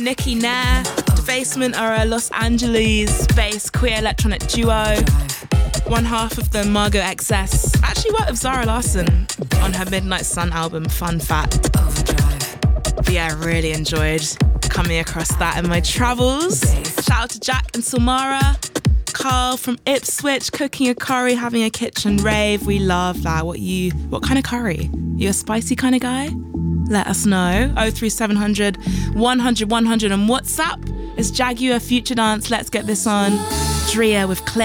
Nikki Nair. Defacement are a Los Angeles-based queer electronic duo. One half of them, Margot XS, actually worked with Zara Larsson on her Midnight Sun album, Fun Fact. But yeah, I really enjoyed coming across that in my travels. Shout out to Jack and Silmara. Carl from Ipswich, cooking a curry, having a kitchen rave. We love that. What kind of curry? You a spicy kind of guy? Let us know. 03700 100 100 on WhatsApp. It's Jaguar Future Dance. Let's get this on. Drea with Clip.